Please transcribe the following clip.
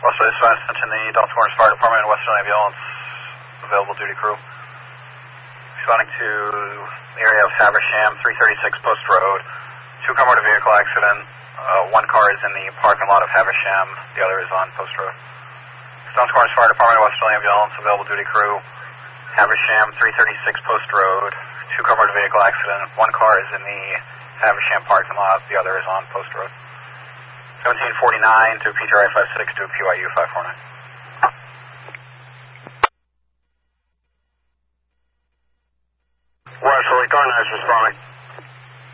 Westerly dispatch, attention the Dalton Corners Fire Department and Western Ambulance, available duty crew. Responding to the area of Haversham, 336 Post Road. 2-car motor vehicle accident. One car is in the parking lot of Haversham, the other is on Post Road. Dalton Corners Fire Department and Western Ambulance, available duty crew. Haversham, 336 Post Road. 2-car motor vehicle accident. One car is in the Haversham parking lot, the other is on Post Road. 1749 to PTRI 56 to QIU 549. Westerly, car 9 is responding.